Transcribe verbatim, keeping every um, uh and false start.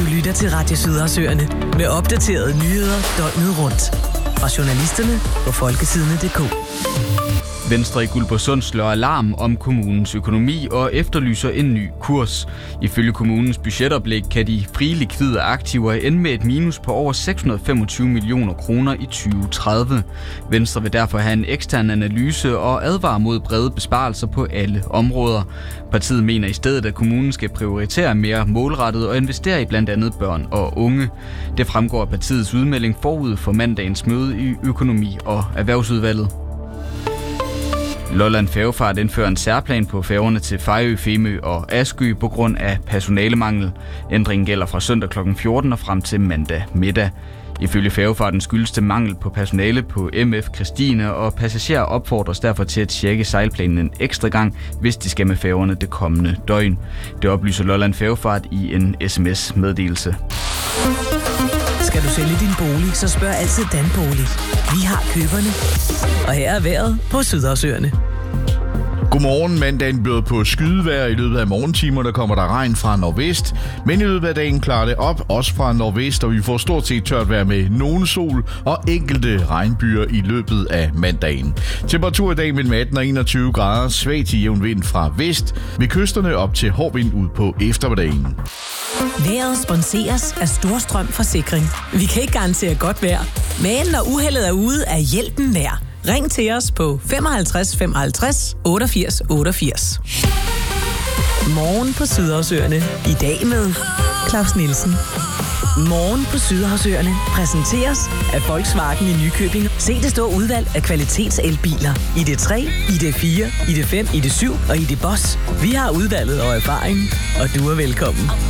lytter til Radio Sydersøerne med opdaterede nyheder døgnet rundt. Fra journalisterne på folkesidene punktum d k. Venstre i Guldborgsund slår alarm om kommunens økonomi og efterlyser en ny kurs. Ifølge kommunens budgetoplæg kan de frie likvide aktiver ende med et minus på over seks hundrede og femogtyve millioner kroner i tyve tredive. Venstre vil derfor have en ekstern analyse og advare mod brede besparelser på alle områder. Partiet mener i stedet, at kommunen skal prioritere mere målrettet og investere i blandt andet børn og unge. Det fremgår af partiets udmelding forud for mandagens møde i økonomi- og erhvervsudvalget. Lolland Færgefart indfører en særplan på færgerne til Fejø, Femø og Askø på grund af personalemangel. Ændringen gælder fra søndag klokken fjorten og frem til mandag middag. Ifølge Færgefarten skyldes det mangel på personale på M F Christine, og passagerer opfordres derfor til at tjekke sejlplanen en ekstra gang, hvis de skal med færgerne det kommende døgn. Det oplyser Lolland Færgefart i en sms-meddelelse. Skal du sælge din bolig, så spørg altid Danbolig. Vi har køberne. Og her er vejret på Sydersøerne. Godmorgen. Mandagen byder på skydevejr. I løbet af morgentimer der kommer der regn fra nordvest, men i løbet af dagen klarer det op, også fra nordvest, og vi får stort set tørt vejr med nogen sol og enkelte regnbyer i løbet af mandagen. Temperatur i dag mellem atten og enogtyve grader, svag til jævn vind fra vest, ved kysterne op til hård vind ud på eftermiddagen. Vejret sponseres af Storstrøm Forsikring. Vi kan ikke garantere godt vejr, men når uheldet er ude, er hjælpen nær. Ring til os på femoghalvtreds femoghalvtreds otteogfirs otteogfirs. Morgen på Sydersøerne. I dag med Claus Nielsen. Morgen på Sydersøerne præsenteres af Volkswagen i Nykøbing. Se det store udvalg af kvalitetselbiler. I D tre, I D fire, I D fem, I D syv og I D Boss. Vi har udvalget og erfaring, og du er velkommen.